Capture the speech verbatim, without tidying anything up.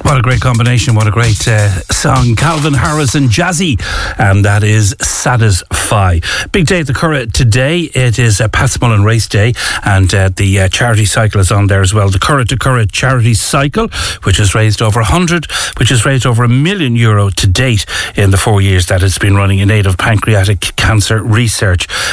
What a great combination, what a great uh, song. Calvin Harris and Jazzy, and that is Satisfy. Big day at the Curragh today. It is a Patsmullen race day, and uh, the uh, charity cycle is on there as well. The Curragh to Curragh charity cycle, which has raised over one hundred, which has raised over a million euro to date in the four years that it's been running in aid of pancreatic cancer research.